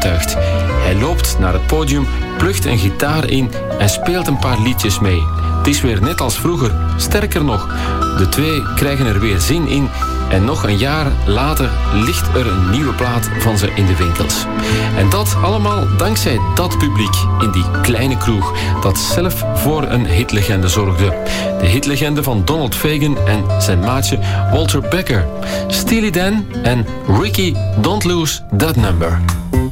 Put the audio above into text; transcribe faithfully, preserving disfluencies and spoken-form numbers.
overtuigd. Hij loopt naar het podium, plukt een gitaar in en speelt een paar liedjes mee. Het is weer net als vroeger, sterker nog. De twee krijgen er weer zin in en nog een jaar later ligt er een nieuwe plaat van ze in de winkels. En dat allemaal dankzij dat publiek in die kleine kroeg dat zelf voor een hitlegende zorgde. De hitlegende van Donald Fagen en zijn maatje Walter Becker. Steely Dan en Ricky Don't Lose That Number.